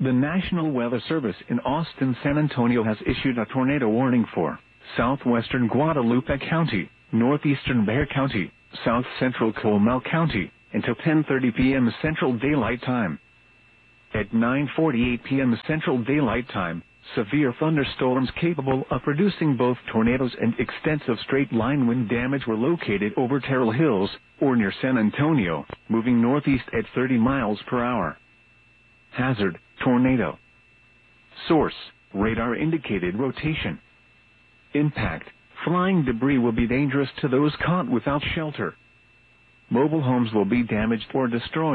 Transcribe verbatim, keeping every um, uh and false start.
The National Weather Service in Austin, San Antonio has issued a tornado warning for southwestern Guadalupe County, northeastern Bexar County, south central Comal County, until ten thirty p m Central Daylight Time. At nine forty-eight p m Central Daylight Time, severe thunderstorms capable of producing both tornadoes and extensive straight-line wind damage were located over Terrell Hills, or near San Antonio, moving northeast at thirty miles per hour. Hazard: tornado. Source: radar indicated rotation. Impact: flying debris will be dangerous to those caught without shelter. Mobile homes will be damaged or destroyed.